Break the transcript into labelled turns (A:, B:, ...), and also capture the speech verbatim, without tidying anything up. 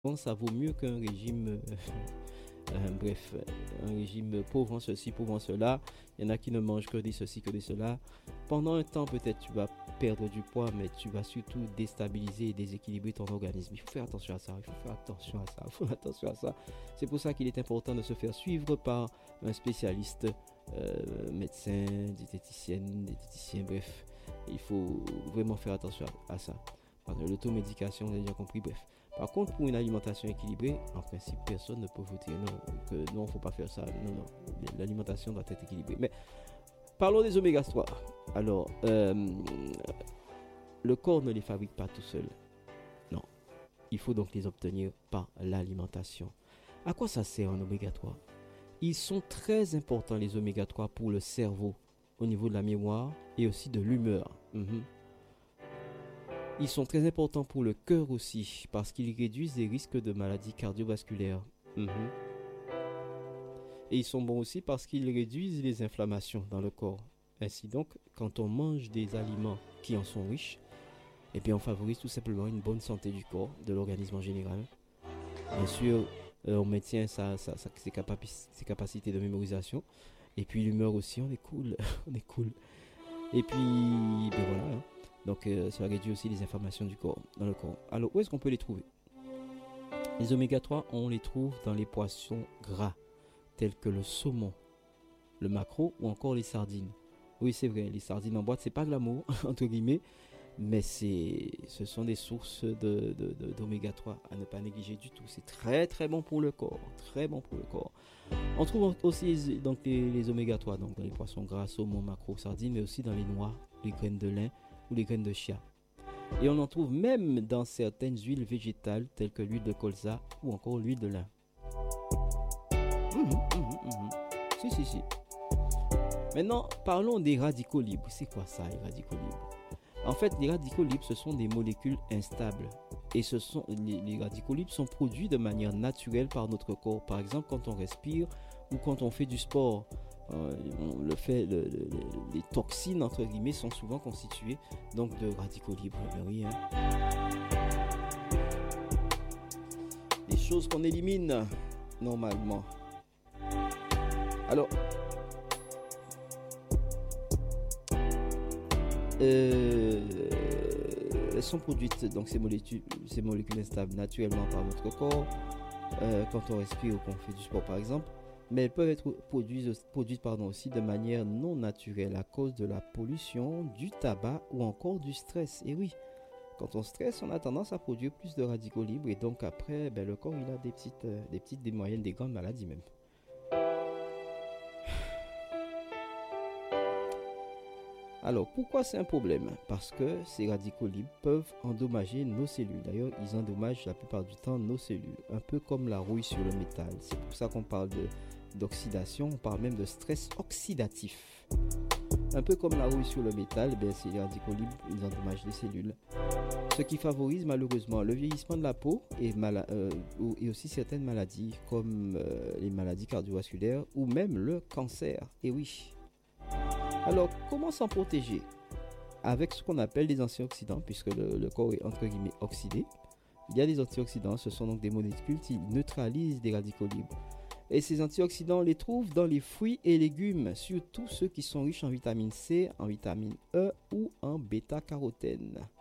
A: bon, ça vaut mieux qu'un régime, euh, euh, bref, un régime pauvre en ceci, pauvre en cela. Il y en a qui ne mangent que des ceci, que des cela. Pendant un temps, peut-être tu vas perdre du poids, mais tu vas surtout déstabiliser et déséquilibrer ton organisme. Il faut faire attention à ça, il faut faire attention à ça, il faut faire attention à ça. C'est pour ça qu'il est important de se faire suivre par un spécialiste, euh, médecin, diététicienne, diététicien, bref. Il faut vraiment faire attention à, à ça. L'automédication, on a déjà compris, bref. Par contre, pour une alimentation équilibrée, en principe, personne ne peut vous dire non, que non, il ne faut pas faire ça. Non, non, l'alimentation doit être équilibrée. Mais parlons des oméga trois. Alors, euh, le corps ne les fabrique pas tout seul. Non, il faut donc les obtenir par l'alimentation. À quoi ça sert un oméga trois? Ils sont très importants, les oméga trois, pour le cerveau, au niveau de la mémoire et aussi de l'humeur. Mm-hmm. Ils sont très importants pour le cœur aussi, parce qu'ils réduisent les risques de maladies cardiovasculaires. Mmh. Et ils sont bons aussi parce qu'ils réduisent les inflammations dans le corps. Ainsi donc, quand on mange des aliments qui en sont riches, eh bien on favorise tout simplement une bonne santé du corps, de l'organisme en général. Bien sûr, euh, on maintient sa, sa, sa, ses, capaci- ses capacités de mémorisation. Et puis l'humeur aussi, on est cool, on est cool. Et puis, ben voilà, hein. Donc euh, ça réduit aussi les inflammations du corps, dans le corps. Alors où est-ce qu'on peut les trouver? Les oméga trois, on les trouve dans les poissons gras, tels que le saumon, le maquereau ou encore les sardines. Oui, c'est vrai, les sardines en boîte, c'est pas glamour, entre guillemets, mais c'est, ce sont des sources de, de, de, d'oméga trois à ne pas négliger du tout. C'est très très bon pour le corps, très bon pour le corps. On trouve aussi donc, les, les oméga trois donc, dans les poissons gras, saumon, maquereau, sardines, mais aussi dans les noix, les graines de lin ou les graines de chia. Et on en trouve même dans certaines huiles végétales telles que l'huile de colza ou encore l'huile de lin. Mmh, mmh, mmh. Si, si, si. Maintenant, parlons des radicaux libres. C'est quoi ça, les radicaux libres? En fait, les radicaux libres, ce sont des molécules instables. Et ce sont, les, les radicaux libres sont produits de manière naturelle par notre corps. Par exemple, quand on respire ou quand on fait du sport. Euh, on le fait, le, le, les toxines entre guillemets sont souvent constituées donc de radicaux libres. Oui, hein. Des choses qu'on élimine normalement. Alors, euh, elles sont produites donc ces molécules, ces molécules instables naturellement par notre corps euh, quand on respire ou qu'on fait du sport par exemple. Mais elles peuvent être produites, produites pardon, aussi de manière non naturelle à cause de la pollution, du tabac ou encore du stress. Et oui, quand on stresse, on a tendance à produire plus de radicaux libres et donc après, ben, le corps il a des petites, euh, des petites, des moyennes, des grandes maladies même. Alors, pourquoi c'est un problème? Parce que ces radicaux libres peuvent endommager nos cellules. D'ailleurs, ils endommagent la plupart du temps nos cellules, un peu comme la rouille sur le métal. C'est pour ça qu'on parle de, d'oxydation, on parle même de stress oxydatif. Un peu comme la rouille sur le métal, ben, ces radicaux libres, ils endommagent les cellules. Ce qui favorise malheureusement le vieillissement de la peau et, mala- euh, et aussi certaines maladies comme euh, les maladies cardiovasculaires ou même le cancer. Et oui. Alors, comment s'en protéger? Avec ce qu'on appelle des antioxydants, puisque le, le corps est entre guillemets oxydé. Il y a des antioxydants, ce sont donc des molécules qui neutralisent des radicaux libres. Et ces antioxydants, on les trouve dans les fruits et légumes, surtout ceux qui sont riches en vitamine C, en vitamine E ou en bêta-carotène.